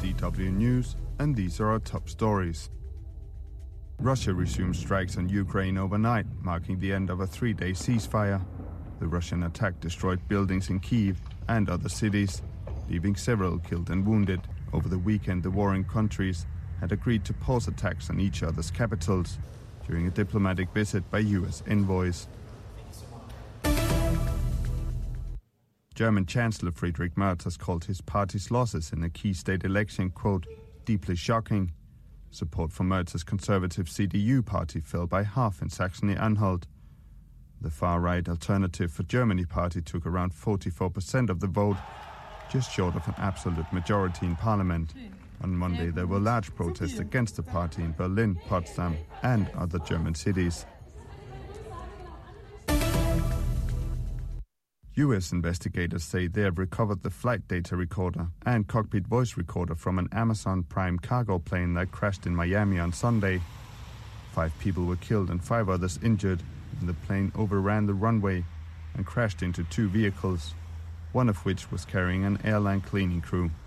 DW News, and these are our top stories. Russia resumed strikes on Ukraine overnight, marking the end of a 3-day ceasefire. The Russian attack destroyed buildings in Kyiv and other cities, leaving several killed and wounded. Over the weekend, the warring countries had agreed to pause attacks on each other's capitals during a diplomatic visit by US envoys. German Chancellor Friedrich Merz has called his party's losses in a key state election, quote, deeply shocking. Support for Merz's conservative CDU party fell by half in Saxony-Anhalt. The far-right Alternative for Germany party took around 44% of the vote, just short of an absolute majority in parliament. On Monday, there were large protests against the party in Berlin, Potsdam, and other German cities. US investigators say they have recovered the flight data recorder and cockpit voice recorder from an Amazon Prime cargo plane that crashed in Miami on Sunday. 5 people were killed and 5 others injured when the plane overran the runway and crashed into 2 vehicles, one of which was carrying an airline cleaning crew.